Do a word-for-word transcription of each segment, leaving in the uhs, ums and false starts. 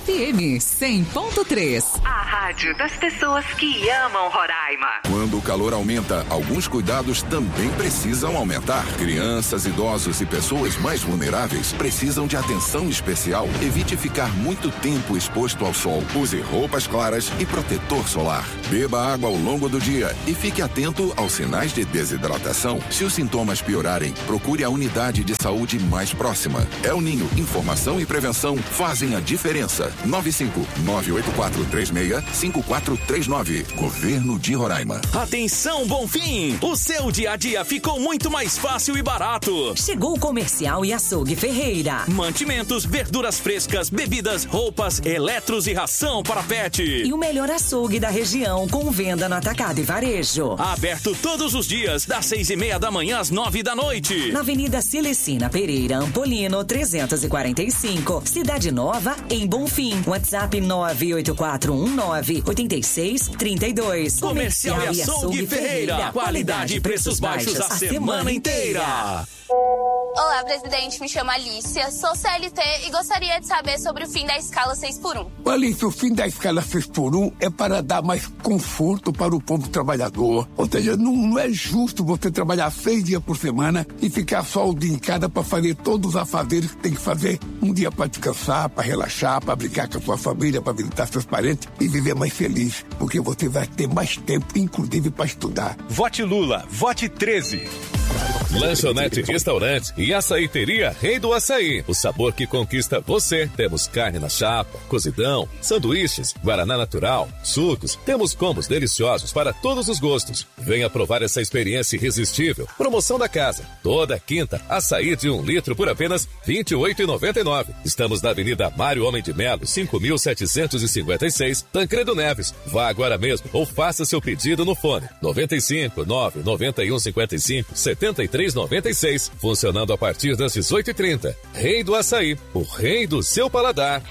F M cem ponto três. A rádio das pessoas que amam Roraima. Quando o calor aumenta, alguns cuidados também precisam aumentar. Crianças, idosos e pessoas mais vulneráveis precisam de atenção especial. Evite ficar muito tempo exposto ao sol. Use roupas claras e protetor solar. Beba água ao longo do dia e fique atento aos sinais de desidratação. Se os sintomas piorarem, procure a unidade de saúde mais próxima. El Ninho, informação e prevenção fazem a diferença. nove cinco nove oito quatro três seis cinco quatro três nove. Governo de Roraima. Atenção, Bonfim! O seu dia a dia ficou muito mais fácil e barato. Chegou o Comercial e Açougue Ferreira. Mantimentos, verduras frescas, bebidas, roupas, eletros e ração para pet. E o melhor açougue da região com venda no atacado e varejo. Aberto todos os dias, das seis e meia da manhã às nove da noite. Na Avenida Celecina Pereira Ampolino, trezentos e quarenta e cinco, Cidade Nova, em Bonfim. WhatsApp nove oito quatro um nove oito seis três dois. Comercial, Comercial e Açougue Ferreira. Ferreira. Qualidade e preços baixos a, a semana inteira. Olá, presidente. Me chamo Alicia, sou C L T e gostaria de saber sobre o fim da escala seis por um. Alicia, o fim da escala seis por um é para dar mais conforto para o povo trabalhador. Ou seja, não, não é justo você trabalhar seis dias por semana e ficar só o dia em cada para fazer todos os afazeres que tem que fazer. Um dia para descansar, para relaxar, para brincar com a sua família, para visitar seus parentes e viver mais feliz. Porque você vai ter mais tempo, inclusive, para estudar. Vote Lula, vote treze. Lanchonete, restaurante e açaiteria Rei do Açaí. O sabor que conquista você. Temos carne na chapa, cozidão, sanduíches, guaraná natural, sucos. Temos combos deliciosos para todos os gostos. Venha provar essa experiência irresistível. Promoção da casa. Toda quinta, açaí de um litro por apenas vinte e oito reais e noventa e nove centavos. Estamos na Avenida Mário Homem de Melo, cinco mil setecentos e cinquenta e seis, Tancredo Neves. Vá agora mesmo ou faça seu pedido no fone noventa e cinco, nove noventa e um, cinquenta e cinco, setenta e três noventa e seis, funcionando a partir das dezoito e trinta. Rei do Açaí, o rei do seu paladar.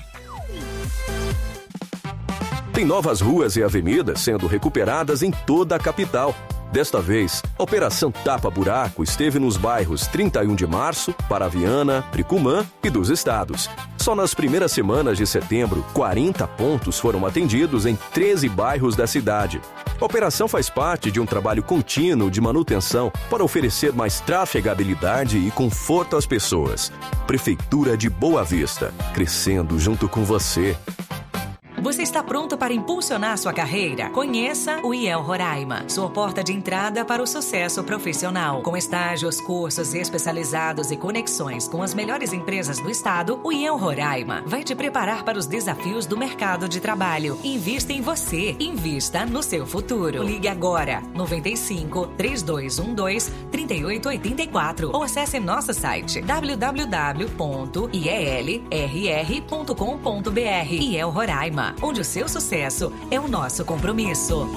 Tem novas ruas e avenidas sendo recuperadas em toda a capital. Desta vez, a Operação Tapa Buraco esteve nos bairros trinta e um de março, Paraviana, Tricumã e dos Estados. Só nas primeiras semanas de setembro, quarenta pontos foram atendidos em treze bairros da cidade. A operação faz parte de um trabalho contínuo de manutenção para oferecer mais trafegabilidade e conforto às pessoas. Prefeitura de Boa Vista, crescendo junto com você. Você está pronto para impulsionar sua carreira? Conheça o I E L Roraima, sua porta de entrada para o sucesso profissional. Com estágios, cursos especializados e conexões com as melhores empresas do estado, o I E L Roraima vai te preparar para os desafios do mercado de trabalho. Invista em você, invista no seu futuro. Ligue agora, noventa e cinco, trinta e dois doze, trinta e oito oitenta e quatro ou acesse nosso site w w w ponto i e l r r ponto com ponto b r. I E L Roraima, onde o seu sucesso é o nosso compromisso.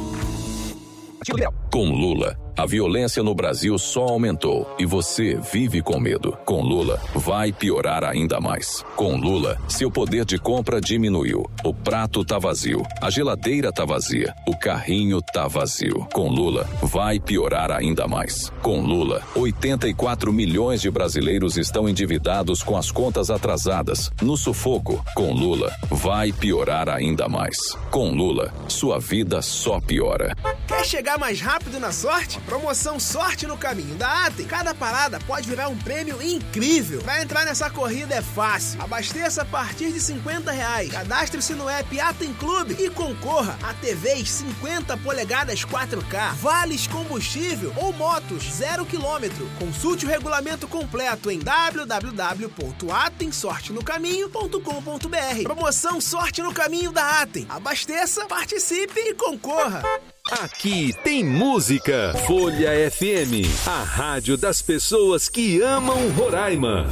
Com Lula, a violência no Brasil só aumentou e você vive com medo. Com Lula, vai piorar ainda mais. Com Lula, seu poder de compra diminuiu. O prato tá vazio, a geladeira tá vazia, o carrinho tá vazio. Com Lula, vai piorar ainda mais. Com Lula, oitenta e quatro milhões de brasileiros estão endividados com as contas atrasadas, no sufoco. Com Lula, vai piorar ainda mais. Com Lula, sua vida só piora. Quer chegar mais rápido na sorte? Promoção Sorte no Caminho da Atem. Cada parada pode virar um prêmio incrível. Pra entrar nessa corrida é fácil. Abasteça a partir de cinquenta reais. Cadastre-se no app Atem Clube e concorra a T Vs cinquenta polegadas quatro K, vales combustível ou motos zero quilômetro. Consulte o regulamento completo em w w w ponto atem sorte no caminho ponto com ponto b r. Promoção Sorte no Caminho da Atem. Abasteça, participe e concorra. Aqui tem música. Folha F M, a rádio das pessoas que amam Roraima.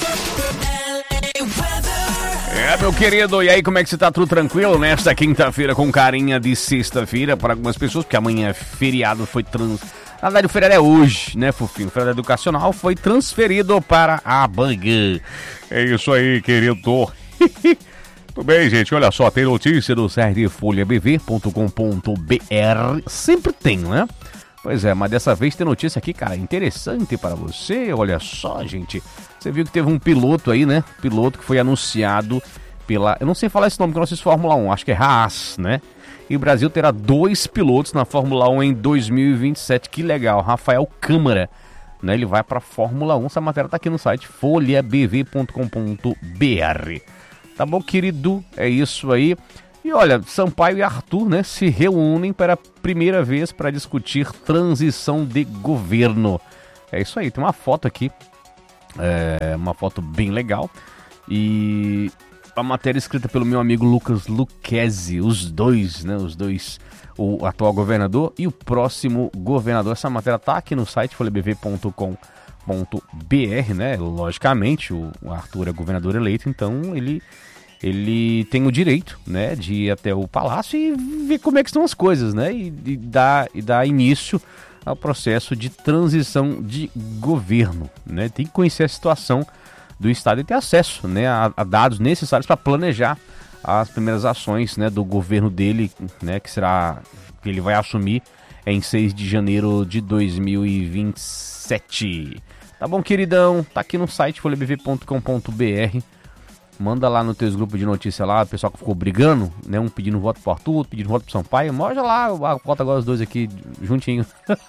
É, meu querido, e aí, como é que você tá? Tudo tranquilo nesta quinta-feira com carinha de sexta-feira para algumas pessoas, porque amanhã é feriado, foi trans... Na verdade, o feriado é hoje, né, fofinho? O feriado educacional foi transferido para a Bang. É isso aí, querido. Tudo bem, gente? Olha só, tem notícia do site folha b v ponto com ponto b r. Sempre tem, né? Pois é, mas dessa vez tem notícia aqui, cara, interessante para você. Olha só, gente. Você viu que teve um piloto aí, né? Piloto que foi anunciado pela... Eu não sei falar esse nome, que eu não sei se Fórmula um, acho que é Haas, né? E o Brasil terá dois pilotos na Fórmula um em dois mil e vinte e sete. Que legal, Rafael Câmara, né? Ele vai pra Fórmula um. Essa matéria tá aqui no site folha b v ponto com ponto b r. Tá bom, querido? É isso aí. E olha, Sampaio e Arthur, né, se reúnem pela primeira vez para discutir transição de governo. É isso aí, tem uma foto aqui, é uma foto bem legal. E a matéria escrita pelo meu amigo Lucas Lucchesi, os dois, né, os dois, o atual governador e o próximo governador. Essa matéria tá aqui no site folha b v ponto com ponto b r, né? Logicamente, o Arthur é governador eleito, então ele... ele tem o direito, né, de ir até o palácio e ver como é que estão as coisas, né, e, e, dar, e dar início ao processo de transição de governo, né, tem que conhecer a situação do Estado e ter acesso, né, a, a dados necessários para planejar as primeiras ações, né, do governo dele, né, que será, que ele vai assumir em seis de janeiro de dois mil e vinte e sete. Tá bom, queridão? Tá aqui no site folha b v ponto com ponto b r. Manda lá no teus grupos de notícia lá, o pessoal que ficou brigando, né? Um pedindo voto pro Arthur, outro pedindo voto pro Sampaio. Mostra lá, bota agora os dois aqui juntinho.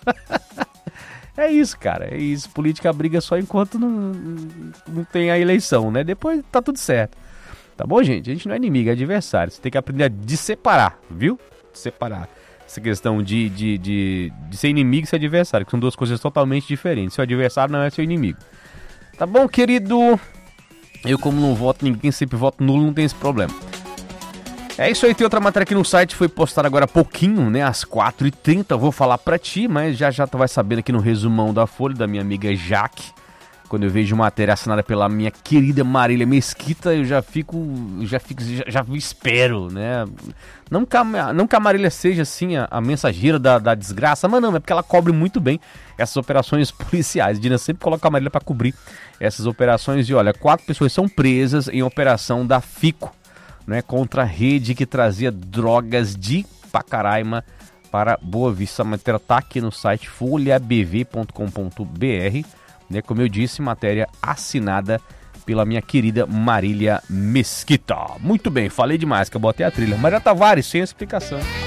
É isso, cara. É isso. Política briga só enquanto não, não tem a eleição, né? Depois tá tudo certo. Tá bom, gente? A gente não é inimigo, é adversário. Você tem que aprender a de separar, viu? Separar. Essa questão de, de, de, de ser inimigo e ser adversário, que são duas coisas totalmente diferentes. Seu adversário não é seu inimigo. Tá bom, querido? Eu, como não voto ninguém, sempre voto nulo, não tem esse problema. É isso aí, tem outra matéria aqui no site, foi postada agora há pouquinho, né, às quatro e trinta, vou falar pra ti, mas já já tu vai sabendo aqui no resumão da Folha, da minha amiga Jaque. Quando eu vejo matéria assinada pela minha querida Marília Mesquita, eu já fico, já fico, já, já espero, né? Não que, a, não que a Marília seja, assim, a, a mensageira da, da desgraça, mas não, é porque ela cobre muito bem essas operações policiais. A Dina sempre coloca a Marília para cobrir essas operações. E olha, quatro pessoas são presas em operação da FICO, né? Contra a rede que trazia drogas de Pacaraima para Boa Vista. A matéria tá aqui no site folha b v ponto com ponto b r. Né, como eu disse, matéria assinada pela minha querida Marília Mesquita. Muito bem, falei demais, que eu botei a trilha. Maria Tavares, sem explicação.